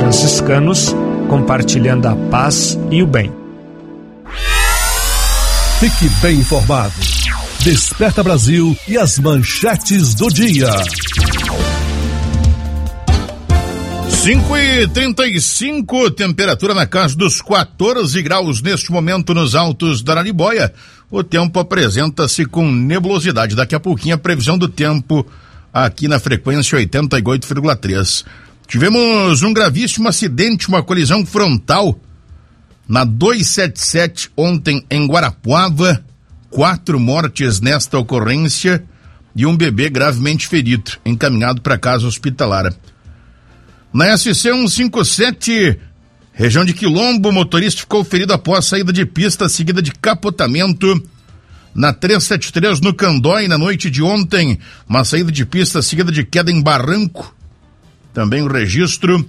franciscanos, compartilhando a paz e o bem. Fique bem informado. Desperta Brasil e as manchetes do dia. 5h35, temperatura na casa dos 14 graus neste momento nos altos da Araribóia. O tempo apresenta-se com nebulosidade. Daqui a pouquinho a previsão do tempo aqui na frequência 88,3. Tivemos um gravíssimo acidente, uma colisão frontal na 277 ontem em Guarapuava. 4 mortes nesta ocorrência e um bebê gravemente ferido, encaminhado para casa hospitalar. Na SC 157, região de Quilombo, o motorista ficou ferido após saída de pista seguida de capotamento. Na 373, no Candói, na noite de ontem, uma saída de pista seguida de queda em barranco. Também o registro.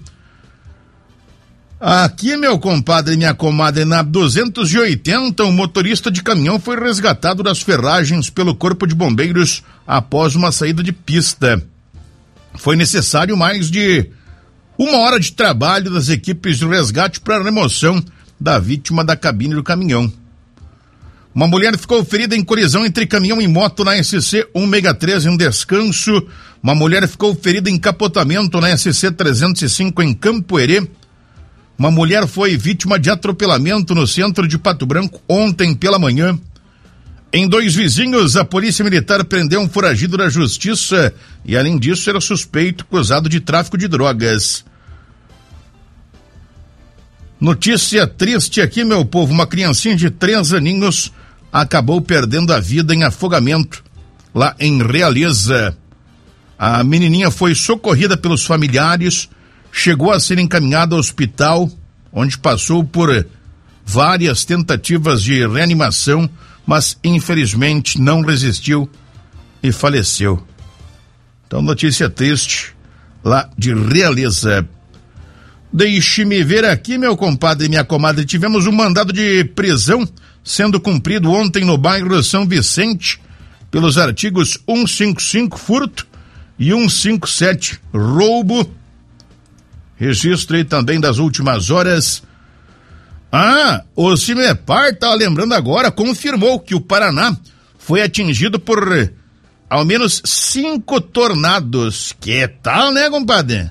Aqui, meu compadre e minha comadre, na 280, um motorista de caminhão foi resgatado das ferragens pelo Corpo de Bombeiros após uma saída de pista. Foi necessário mais de 1 hora de trabalho das equipes de resgate para a remoção da vítima da cabine do caminhão. Uma mulher ficou ferida em colisão entre caminhão e moto na SC 163 em Descanso. Uma mulher ficou ferida em capotamento na SC 305 em Campo Herê. Uma mulher foi vítima de atropelamento no centro de Pato Branco ontem pela manhã. Em 2 vizinhos, a Polícia Militar prendeu um foragido da Justiça e, além disso, era suspeito acusado de tráfico de drogas. Notícia triste aqui, meu povo. Uma criancinha de 3 aninhos acabou perdendo a vida em afogamento lá em Realeza. A menininha foi socorrida pelos familiares, chegou a ser encaminhada ao hospital, onde passou por várias tentativas de reanimação, mas infelizmente não resistiu e faleceu. Então, notícia triste lá de Realeza. Deixe-me ver aqui, meu compadre e minha comadre. Tivemos um mandado de prisão sendo cumprido ontem no bairro São Vicente pelos artigos 155, furto, e 157, roubo. Registro aí também das últimas horas. O Cimepar tá lembrando agora, confirmou que o Paraná foi atingido por ao menos 5 tornados. Que tal, né, compadre?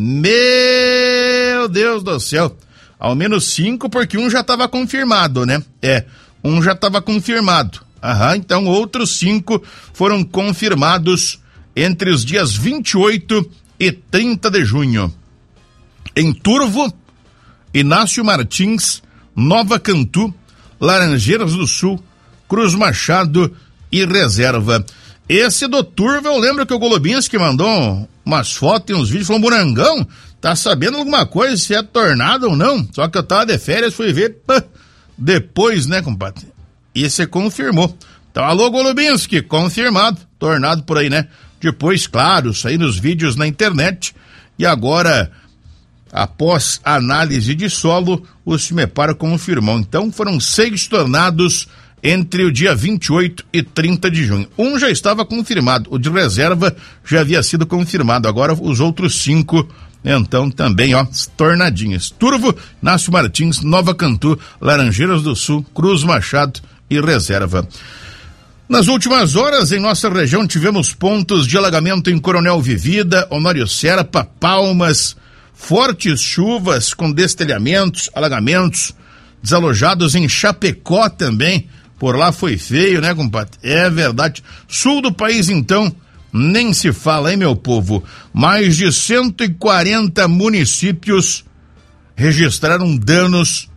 Meu Deus do céu. Ao menos 5, porque um já estava confirmado, né? Um já estava confirmado. Então outros 5 foram confirmados entre os dias 28 e 30 de junho. Em Turvo, Inácio Martins, Nova Cantu, Laranjeiras do Sul, Cruz Machado e Reserva. Esse do Turvo, eu lembro que o Golubinski mandou umas fotos e uns vídeos, falou: Morangão, tá sabendo alguma coisa, se é tornado ou não? Só que eu tava de férias, fui ver depois, né, compadre? E você confirmou. Então, alô, Golubinski, confirmado, tornado por aí, né? Depois, claro, saíram os vídeos na internet e agora, após análise de solo, o Cimepar confirmou. Então, foram 6 tornados entre o dia 28 e 30 de junho. Um já estava confirmado, o de Reserva já havia sido confirmado. Agora, os outros 5, então, também, tornadinhas. Turvo, Inácio Martins, Nova Cantu, Laranjeiras do Sul, Cruz Machado e Reserva. Nas últimas horas, em nossa região, tivemos pontos de alagamento em Coronel Vivida, Honório Serpa, Palmas, fortes chuvas com destelhamentos, alagamentos, desalojados em Chapecó também. Por lá foi feio, né, compadre? É verdade. Sul do país, então, nem se fala, hein, meu povo? Mais de 140 municípios registraram danos